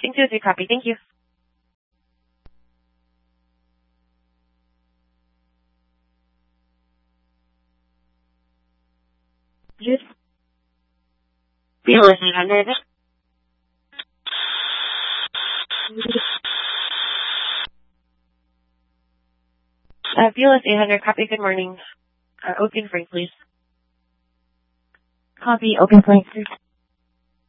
6 2 copy. Thank you. Just Fearless 800. Fearless 800, copy. Good morning. Open Frank, please. Copy, open Frank.